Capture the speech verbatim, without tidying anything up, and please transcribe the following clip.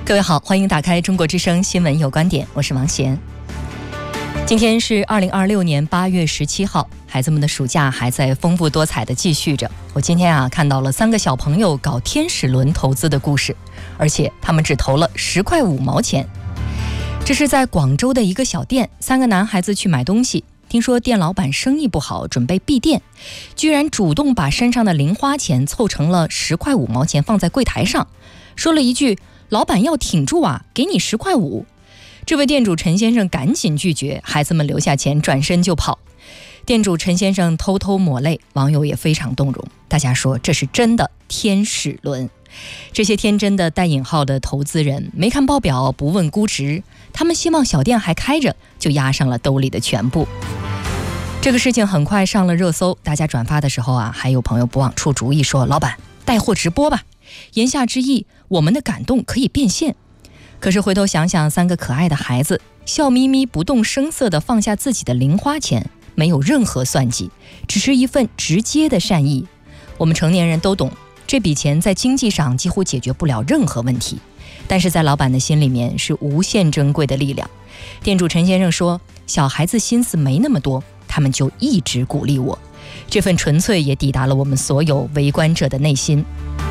各位好，欢迎打开中国之声新闻有观点，我是王贤。今天是二零二六年八月十七号，孩子们的暑假还在丰富多彩的继续着。我今天啊看到了三个小朋友搞天使轮投资的故事，而且他们只投了十块五毛钱。这是在广州的一个小店，三个男孩子去买东西，听说店老板生意不好，准备闭店，居然主动把身上的零花钱凑成了十块五毛钱放在柜台上，说了一句：“老板要挺住啊，给你十块五。”这位店主陈先生赶紧拒绝，孩子们留下钱转身就跑。店主陈先生偷偷抹泪，网友也非常动容，大家说这是真的天使轮。这些天真的带引号的投资人没看报表，不问估值，他们希望小店还开着，就押上了兜里的全部。这个事情很快上了热搜，大家转发的时候啊，还有朋友不忘出主意说：“老板，带货直播吧。”言下之意，我们的感动可以变现。可是回头想想，三个可爱的孩子笑眯眯不动声色地放下自己的零花钱，没有任何算计，只是一份直接的善意。我们成年人都懂，这笔钱在经济上几乎解决不了任何问题，但是在老板的心里面是无限珍贵的力量。店主陈先生说，小孩子心思没那么多，他们就一直鼓励我，这份纯粹也抵达了我们所有围观者的内心。